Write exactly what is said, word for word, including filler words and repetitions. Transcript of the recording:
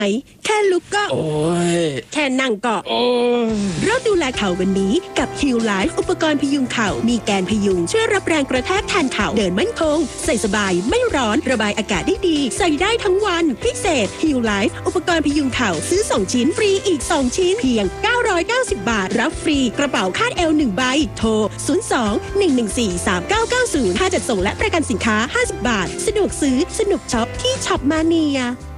แค่ลุกก็โอ้ยแค่นั่งก็โอ้ยเริ่มดูแลเข่าวันนี้กับ Heal Life อุปกรณ์พยุงเข่ามีแกนพยุงช่วยรับแรงกระแทกแทนเข่าเดินมั่นคงใส่สบายไม่ร้อนระบายอากาศได้ดีใส่ได้ทั้งวันพิเศษ Heal Life อุปกรณ์พยุงเข่าซื้อสองชิ้นฟรีอีกสองชิ้นเพียงเก้าร้อยเก้าสิบบาทรับฟรีกระเป๋าคาดเอวหนึ่งใบโทรศูนย์ สอง หนึ่ง หนึ่ง สี่ สาม เก้า เก้า ศูนย์ค่าจัดส่งและประกันสินค้าห้าสิบบาทสะดวกซื้อสนุกช็อปที่ช็อปมาเนีย